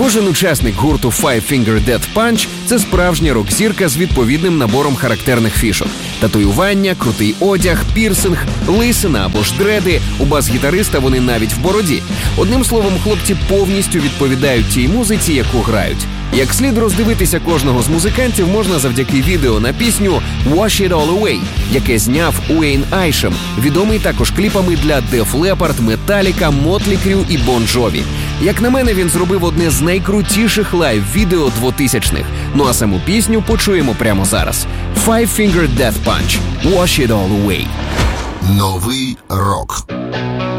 Кожен учасник гурту Five Finger Death Punch – це справжня рок-зірка з відповідним набором характерних фішок. Татуювання, крутий одяг, пірсинг, лисина або ж дреди. У бас-гітариста вони навіть в бороді. Одним словом, хлопці повністю відповідають тій музиці, яку грають. Як слід роздивитися кожного з музикантів можна завдяки відео на пісню «Wash It All Away», яке зняв Уейн Айшем, відомий також кліпами для Def Leppard, Metallica, Motley Crue і Bon Jovi. Як на мене, він зробив одне з найкрутіших лайв-відео 2000-х. Ну а саму пісню почуємо прямо зараз. Five Finger Death Punch – «Wash It All Away». Новий рок.